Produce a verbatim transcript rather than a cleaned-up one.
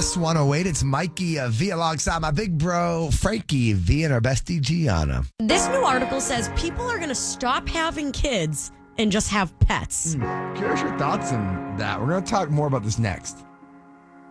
Kiss one oh eight. It's Mikey uh, V alongside my big bro, Frankie V, and our bestie, Gianna. This new article says people are going to stop having kids and just have pets. Mm, curious your thoughts on that. We're going to talk more about this next.